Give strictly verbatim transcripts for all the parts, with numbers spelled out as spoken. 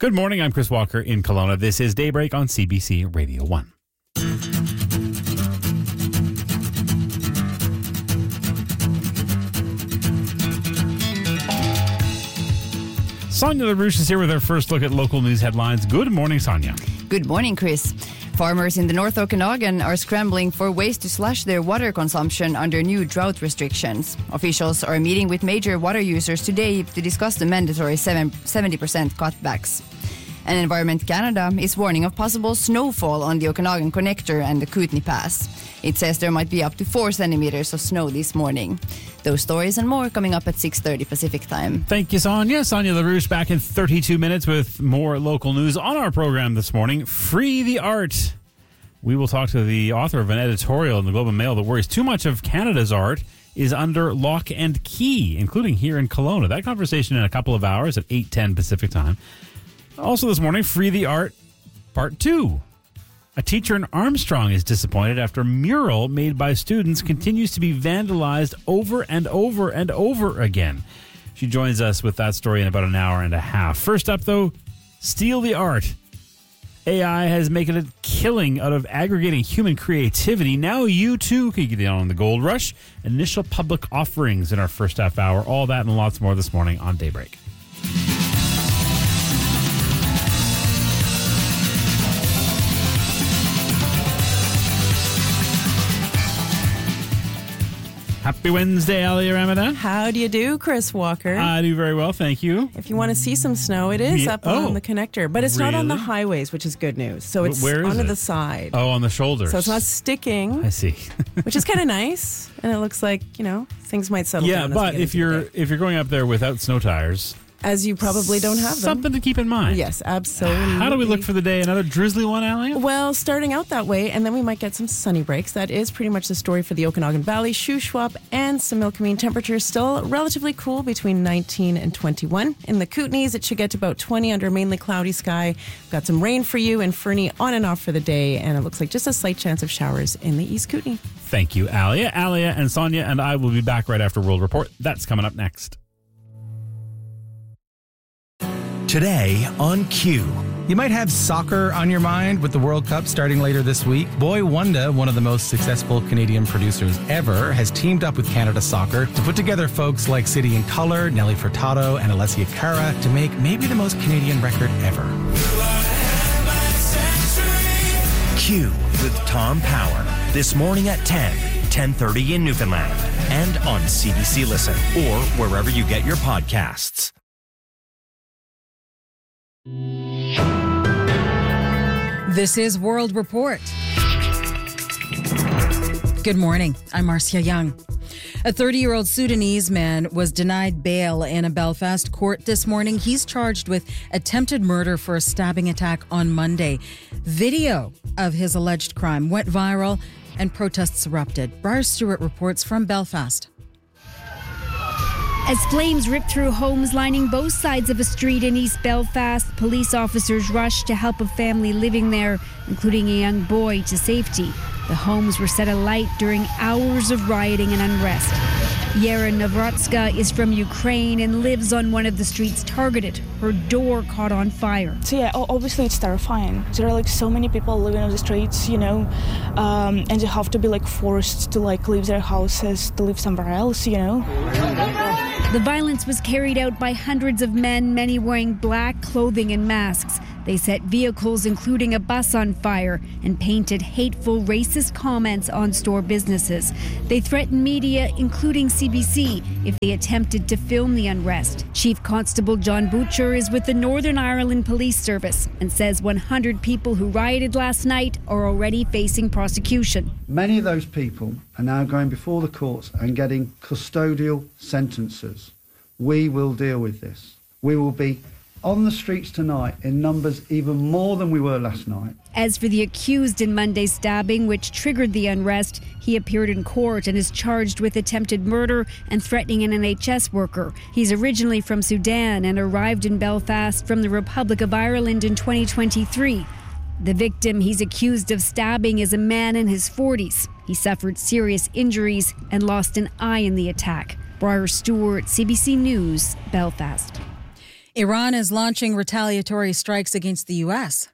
Good morning, I'm Chris Walker in Kelowna. This is Daybreak on C B C Radio one. Sonia LaRouche is here with our first look at local news headlines. Good morning, Sonia. Good morning, Chris. Farmers in the North Okanagan are scrambling for ways to slash their water consumption under new drought restrictions. Officials are meeting with major water users today to discuss the mandatory seventy percent cutbacks. And Environment Canada is warning of possible snowfall on the Okanagan Connector and the Kootenay Pass. It says there might be up to four centimeters of snow this morning. Those stories and more coming up at six thirty Pacific time. Thank you, Sonia. Sonia LaRouche back in thirty-two minutes with more local news on our program this morning. Free the art. We will talk to the author of an editorial in the Globe and Mail that worries too much of Canada's art is under lock and key, including here in Kelowna. That conversation in a couple of hours at eight ten Pacific time. Also this morning, Free the Art Part two. A teacher in Armstrong is disappointed after a mural made by students continues to be vandalized over and over and over again. She joins us with that story in about an hour and a half. First up, though, Steal the Art. A I has made a killing out of aggregating human creativity. Now you, too, can get in on the gold rush. Initial public offerings in our first half hour. All that and lots more this morning on Daybreak. Happy Wednesday, Alia Ramadan. How do you do, Chris Walker? I do very well, thank you. If you want to see some snow, it is Yeah. up Oh, on the connector. But it's really? not on the highways, which is good news. So it's Where is onto it? the side. Oh, on the shoulders. So it's not sticking, I see. which is kind of nice. And it looks like, you know, things might settle Yeah, down. as we but get if into the you're day. if you're going up there without snow tires, As you probably don't have them. something to keep in mind. Yes, absolutely. How do we look for the day? Another drizzly one, Alia? Well, starting out that way, and then we might get some sunny breaks. That is pretty much the story for the Okanagan Valley, Shuswap, and Similkameen. Temperatures still relatively cool between nineteen and twenty-one. In the Kootenays, it should get to about twenty under mainly cloudy sky. We've got some rain for you in Fernie on and off for the day, and it looks like just a slight chance of showers in the East Kootenay. Thank you, Alia. Alia and Sonia and I will be back right after World Report. That's coming up next. Today on Q. You might have soccer on your mind with the World Cup starting later this week. Boy Wonder, one of the most successful Canadian producers ever, has teamed up with Canada Soccer to put together folks like City in Colour, Nelly Furtado, and Alessia Cara to make maybe the most Canadian record ever. Q with Tom Power. This morning at ten, ten thirty in Newfoundland. And on C B C Listen or wherever you get your podcasts. This is World Report. Good morning. I'm Marcia Young. A thirty-year-old Sudanese man was denied bail in a Belfast court this morning. He's charged with attempted murder for a stabbing attack on Monday. Video of his alleged crime went viral and protests erupted. Briar Stewart reports from Belfast. As flames ripped through homes lining both sides of a street in East Belfast, police officers rushed to help a family living there, including a young boy, to safety. The homes were set alight during hours of rioting and unrest. Yera Navratska is from Ukraine and lives on one of the streets targeted. Her door caught on fire. So yeah, obviously it's terrifying. There are like so many people living on the streets, you know, um, and they have to be like forced to like leave their houses to live somewhere else, you know. The violence was carried out by hundreds of men, many wearing black clothing and masks. They set vehicles, including a bus, on fire and painted hateful, racist comments on store businesses. They threatened media, including C B C, if they attempted to film the unrest. Chief Constable John Butcher is with the Northern Ireland Police Service and says one hundred people who rioted last night are already facing prosecution. Many of those people are now going before the courts and getting custodial sentences. We will deal with this. We will be on the streets tonight in numbers even more than we were last night. As for the accused in Monday's stabbing, which triggered the unrest, he appeared in court and is charged with attempted murder and threatening an N H S worker. He's originally from Sudan and arrived in Belfast from the Republic of Ireland in twenty twenty-three. The victim he's accused of stabbing is a man in his forties. He suffered serious injuries and lost an eye in the attack. Briar Stewart, C B C News, Belfast. Iran is launching retaliatory strikes against the U S.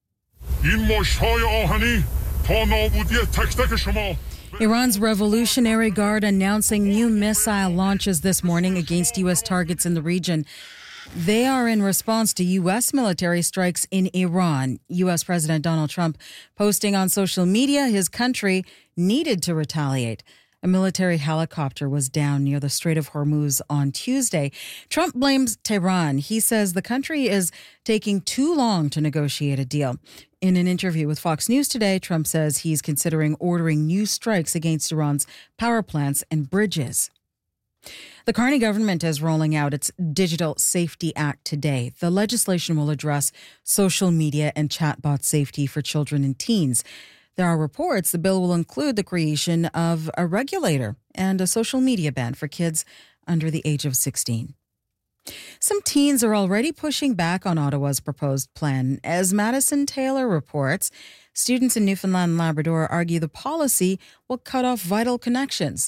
Iran's Revolutionary Guard announcing new missile launches this morning against U S targets in the region. They are in response to U S military strikes in Iran. U S President Donald Trump posting on social media his country needed to retaliate. A military helicopter was down near the Strait of Hormuz on Tuesday. Trump blames Tehran. He says the country is taking too long to negotiate a deal. In an interview with Fox News today, Trump says he's considering ordering new strikes against Iran's power plants and bridges. The Carney government is rolling out its Digital Safety Act today. The legislation will address social media and chatbot safety for children and teens. There are reports the bill will include the creation of a regulator and a social media ban for kids under the age of sixteen. Some teens are already pushing back on Ottawa's proposed plan. As Madison Taylor reports, students in Newfoundland and Labrador argue the policy will cut off vital connections.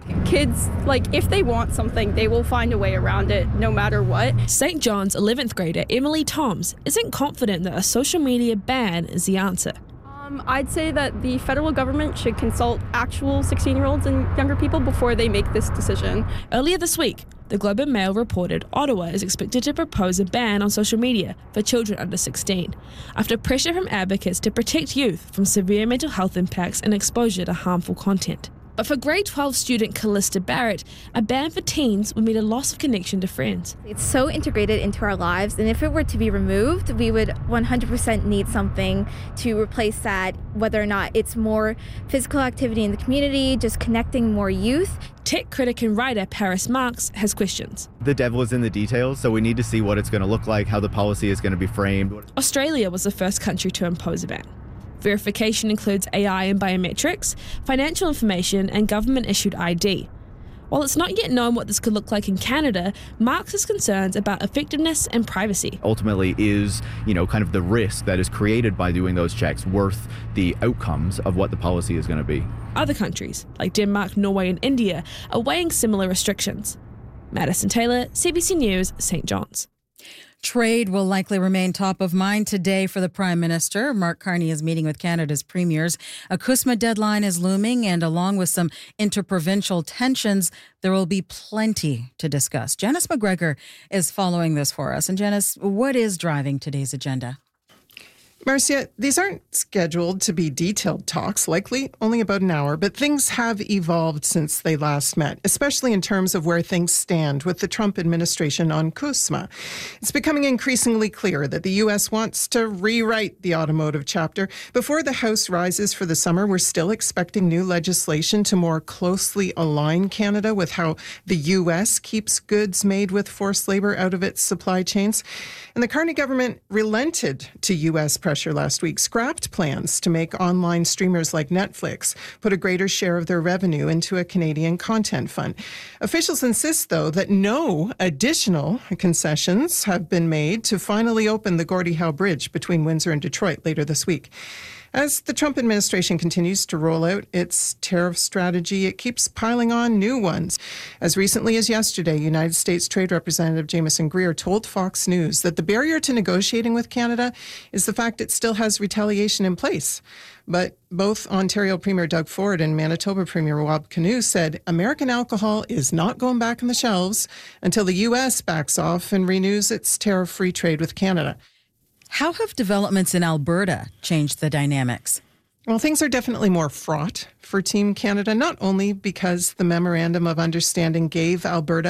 Kids, like, if they want something, they will find a way around it no matter what. Saint John's eleventh grader Emily Toms isn't confident that a social media ban is the answer. Um, I'd say that the federal government should consult actual sixteen-year-olds and younger people before they make this decision. Earlier this week, the Globe and Mail reported Ottawa is expected to propose a ban on social media for children under sixteen, after pressure from advocates to protect youth from severe mental health impacts and exposure to harmful content. But for grade twelve student Callista Barrett, a ban for teens would mean a loss of connection to friends. It's so integrated into our lives, and if it were to be removed, we would one hundred percent need something to replace that, whether or not it's more physical activity in the community, just connecting more youth. Tech critic and writer Paris Marks has questions. The devil is in the details, so we need to see what it's going to look like, how the policy is going to be framed. Australia was the first country to impose a ban. Verification includes A I and biometrics, financial information, and government-issued I D. While it's not yet known what this could look like in Canada, Marx has concerns about effectiveness and privacy. Ultimately, is, you know, kind of the risk that is created by doing those checks worth the outcomes of what the policy is going to be? Other countries, like Denmark, Norway, and India, are weighing similar restrictions. Madison Taylor, C B C News, Saint John's. Trade will likely remain top of mind today for the Prime Minister. Mark Carney is meeting with Canada's premiers. A CUSMA deadline is looming, and along with some interprovincial tensions, there will be plenty to discuss. Janice McGregor is following this for us. And Janice, what is driving today's agenda? Marcia, these aren't scheduled to be detailed talks, likely only about an hour, but things have evolved since they last met, especially in terms of where things stand with the Trump administration on CUSMA. It's becoming increasingly clear that the U S wants to rewrite the automotive chapter. Before the House rises for the summer, we're still expecting new legislation to more closely align Canada with how the U S keeps goods made with forced labor out of its supply chains. And the Carney government relented to U S pressure last week, scrapped plans to make online streamers like Netflix put a greater share of their revenue into a Canadian content fund. Officials insist, though, that no additional concessions have been made to finally open the Gordie Howe Bridge between Windsor and Detroit later this week. As the Trump administration continues to roll out its tariff strategy, it keeps piling on new ones. As recently as yesterday, United States Trade Representative Jameson Greer told Fox News that the barrier to negotiating with Canada is the fact it still has retaliation in place. But both Ontario Premier Doug Ford and Manitoba Premier Rob Canoe said American alcohol is not going back on the shelves until the U S backs off and renews its tariff-free trade with Canada. How have developments in Alberta changed the dynamics? Well, things are definitely more fraught for Team Canada, not only because the Memorandum of Understanding gave Alberta